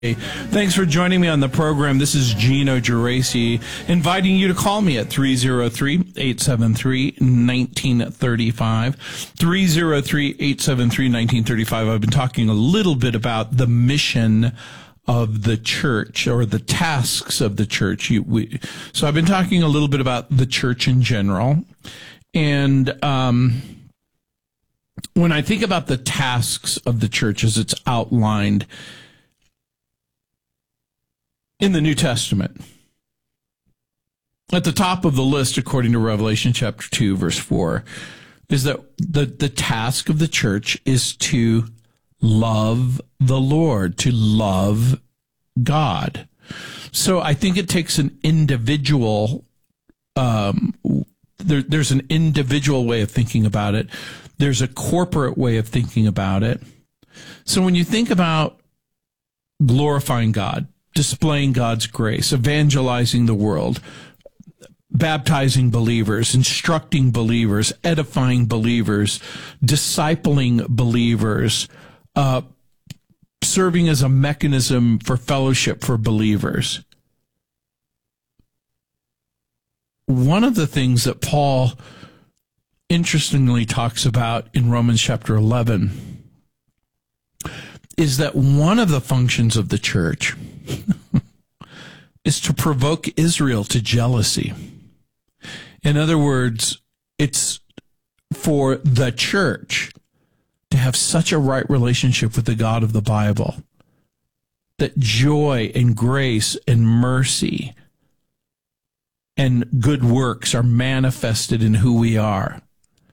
Thanks for joining me on the program. This is Gino Geraci, inviting you to call me at 303-873-1935. 303-873-1935. I've been talking a little bit about the mission of the church, or the tasks of the church. So I've been talking a little bit about the church in general. And when I think about the tasks of the church as it's outlined in the New Testament, at the top of the list, according to Revelation chapter 2, verse 4, is that the task of the church is to love the Lord, to love God. So I think it takes an individual, there's an individual way of thinking about it. There's a corporate way of thinking about it. So when you think about glorifying God, displaying God's grace, evangelizing the world, baptizing believers, instructing believers, edifying believers, discipling believers, serving as a mechanism for fellowship for believers. One of the things that Paul interestingly talks about in Romans chapter 11 is that one of the functions of the church is to provoke Israel to jealousy. In other words, it's for the church to have such a right relationship with the God of the Bible that joy and grace and mercy and good works are manifested in who we are.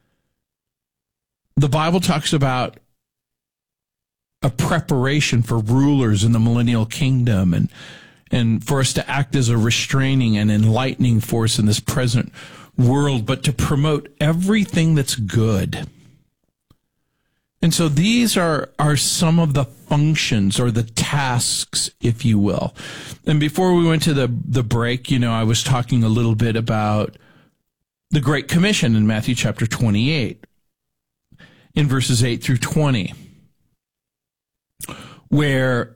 The Bible talks about a preparation for rulers in the millennial kingdom, and for us to act as a restraining and enlightening force in this present world, but to promote everything that's good. And so these are some of the functions, or the tasks, if you will. And before we went to the break, I was talking a little bit about the Great Commission in Matthew chapter 28, in verses 8 through 20. Where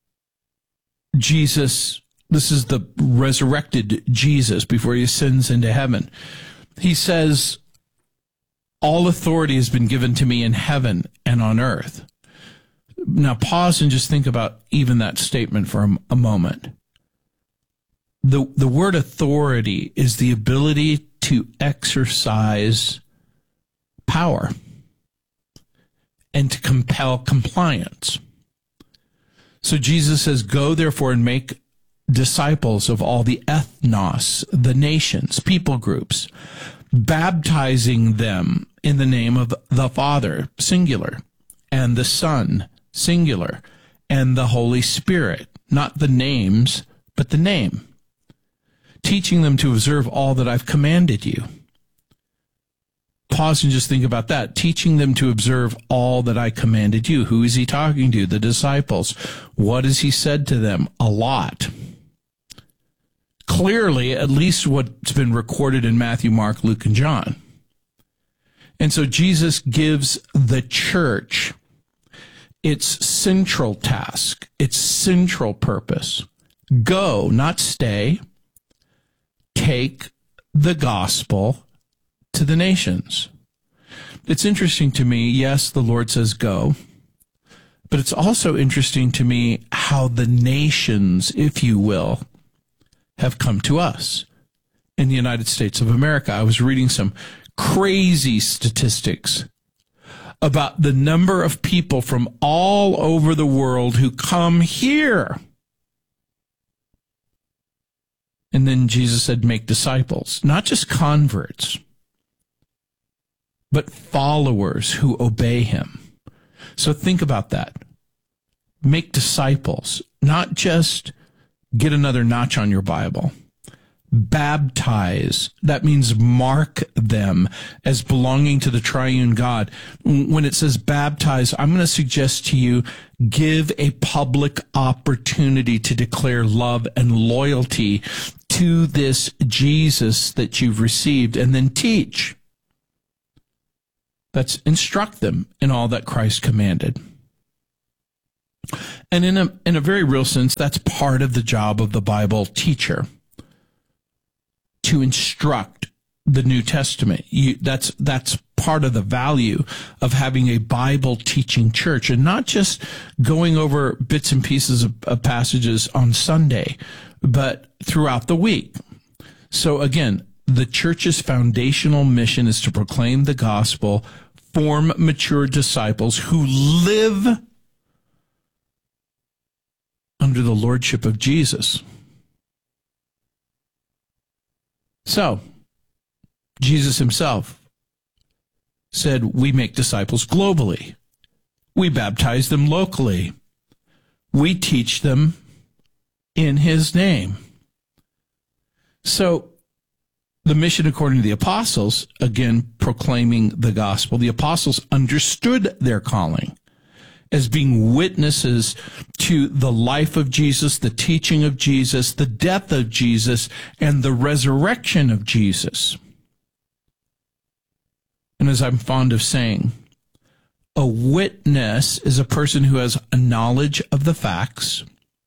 Jesus, this is the resurrected Jesus before he ascends into heaven. He says, all authority has been given to me in heaven and on earth. Now pause and just think about even that statement for a moment. The word authority is the ability to exercise power and to compel compliance. So Jesus says, go therefore and make disciples of all the ethnos, the nations, people groups, baptizing them in the name of the Father, singular, and the Son, singular, and the Holy Spirit, not the names, but the name, teaching them to observe all that I've commanded you. Pause and just think about that. Teaching them to observe all that I commanded you. Who is he talking to? The disciples. What has he said to them? A lot. Clearly, at least what's been recorded in Matthew, Mark, Luke, and John. And so Jesus gives the church its central task, its central purpose. Go, not stay. Take the gospel to the nations. It's interesting to me, yes, the Lord says go, but it's also interesting to me how the nations, if you will, have come to us in the United States of America. I was reading some crazy statistics about the number of people from all over the world who come here. And then Jesus said, make disciples, not just converts, but followers who obey him. So think about that. Make disciples, not just get another notch on your Bible. Baptize. That means mark them as belonging to the triune God. When it says baptize, I'm going to suggest to you, give a public opportunity to declare love and loyalty to this Jesus that you've received, and then teach. That's instruct them in all that Christ commanded. And in a very real sense, that's part of the job of the Bible teacher, to instruct the New Testament. That's part of the value of having a Bible teaching church, and not just going over bits and pieces of passages on Sunday, but throughout the week. So again, the church's foundational mission is to proclaim the gospel, form mature disciples who live under the lordship of Jesus. So, Jesus himself said, we make disciples globally. We baptize them locally. We teach them in his name. So, the mission according to the apostles, again, proclaiming the gospel, the apostles understood their calling as being witnesses to the life of Jesus, the teaching of Jesus, the death of Jesus, and the resurrection of Jesus. And as I'm fond of saying, a witness is a person who has a knowledge of the facts,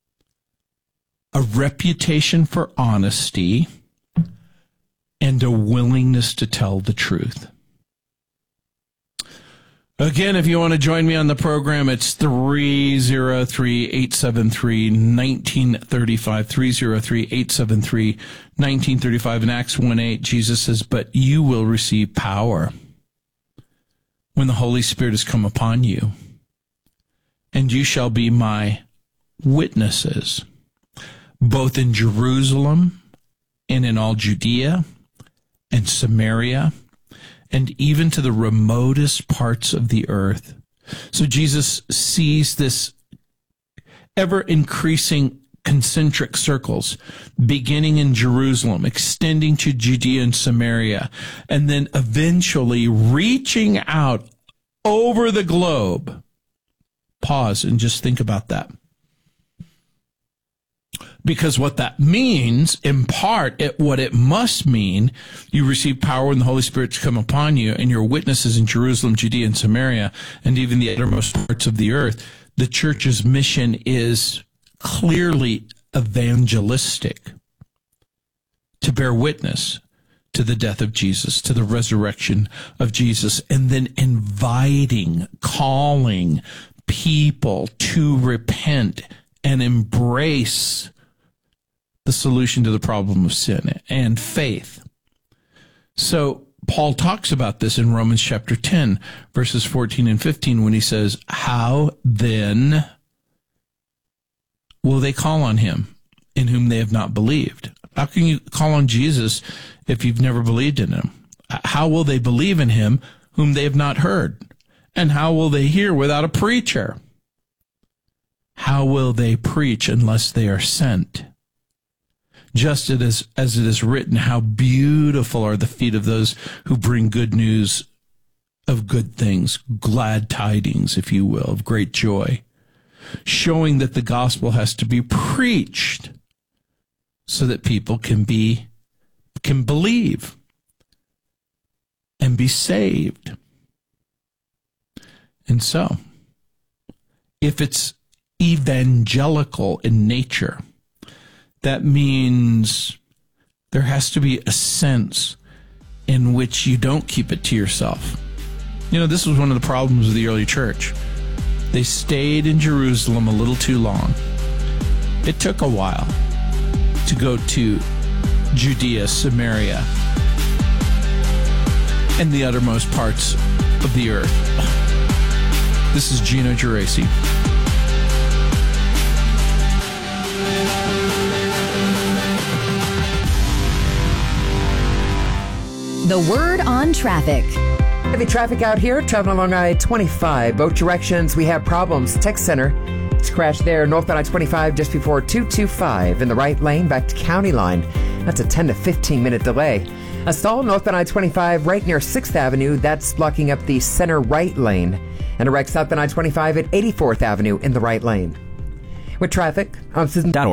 a reputation for honesty, and a willingness to tell the truth. Again, if you want to join me on the program, it's 303-873-1935, 303-873-1935. In Acts 1:8, Jesus says, but you will receive power when the Holy Spirit has come upon you, and you shall be my witnesses, both in Jerusalem and in all Judea and Samaria, and even to the remotest parts of the earth. So Jesus sees this ever-increasing concentric circles, beginning in Jerusalem, extending to Judea and Samaria, and then eventually reaching out over the globe. Pause and just think about that. Because what that means, in part, what it must mean, you receive power when the Holy Spirit come upon you, and you're witnesses in Jerusalem, Judea, and Samaria, and even the uttermost parts of the earth. The church's mission is clearly evangelistic, to bear witness to the death of Jesus, to the resurrection of Jesus, and then inviting, calling people to repent and embrace the solution to the problem of sin and faith. So Paul talks about this in Romans chapter 10, verses 14 and 15, when he says, how then will they call on him in whom they have not believed? How can you call on Jesus if you've never believed in him? How will they believe in him whom they have not heard? And how will they hear without a preacher? How will they preach unless they are sent? Just as it is written, how beautiful are the feet of those who bring good news of good things, glad tidings, if you will, of great joy, showing that the gospel has to be preached so that people can believe and be saved. And so, if it's evangelical in nature, that means there has to be a sense in which you don't keep it to yourself. You know, this was one of the problems of the early church. They stayed in Jerusalem a little too long. It took a while to go to Judea, Samaria, and the uttermost parts of the earth. This is Gino Geraci. The Word on Traffic. Heavy traffic out here, traveling along I-25. Both directions, we have problems. Tech Center, it's crashed there. Northbound I-25 just before 225 in the right lane back to County Line. That's a 10 to 15 minute delay. A stall northbound I-25 right near 6th Avenue. That's blocking up the center right lane. And a wreck southbound I-25 at 84th Avenue in the right lane. With traffic, I'm Susan.org.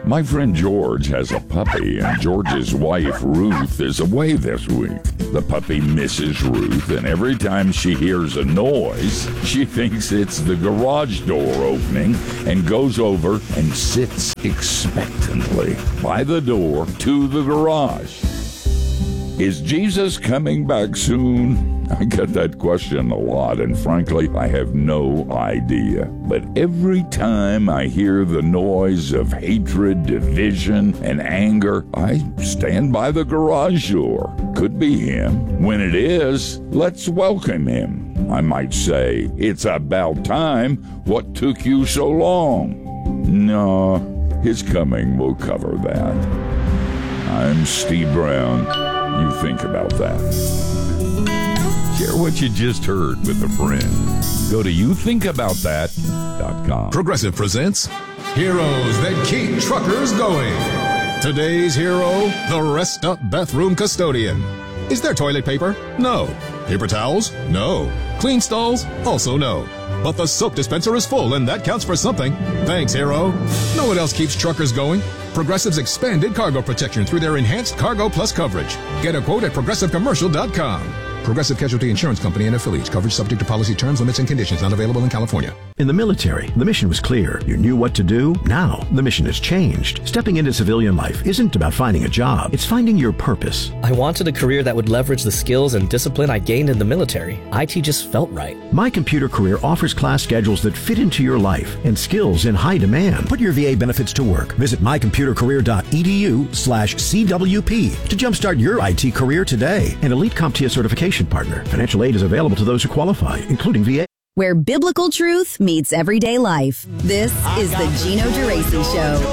My friend George has a puppy, and George's wife, Ruth, is away this week. The puppy misses Ruth, and every time she hears a noise, she thinks it's the garage door opening and goes over and sits expectantly by the door to the garage. Is Jesus coming back soon? I get that question a lot, and frankly, I have no idea. But every time I hear the noise of hatred, division, and anger, I stand by the garage door. Could be him. When it is, let's welcome him. I might say, it's about time. What took you so long? No, his coming will cover that. I'm Steve Brown. You think about that. Share what you just heard with a friend. Go to youthinkaboutthat.com. Progressive presents Heroes That Keep Truckers Going. Today's hero, the Rest Up Bathroom Custodian. Is there toilet paper? No. Paper towels? No. Clean stalls? Also no. But the soap dispenser is full, and that counts for something. Thanks, hero. Know what else keeps truckers going? Progressive's expanded cargo protection through their enhanced Cargo Plus coverage. Get a quote at progressivecommercial.com. Progressive Casualty Insurance Company and affiliates. Coverage subject to policy terms, limits, and conditions. Not available in California. In the military, the mission was clear. You knew what to do. Now, the mission has changed. Stepping into civilian life isn't about finding a job. It's finding your purpose. I wanted a career that would leverage the skills and discipline I gained in the military. IT just felt right. My Computer Career offers class schedules that fit into your life and skills in high demand. Put your VA benefits to work. Visit mycomputercareer.edu/CWP to jumpstart your IT career today. An elite CompTIA certification partner. Financial aid is available to those who qualify, including VA. Where biblical truth meets everyday life. This is the Gino Geraci Show.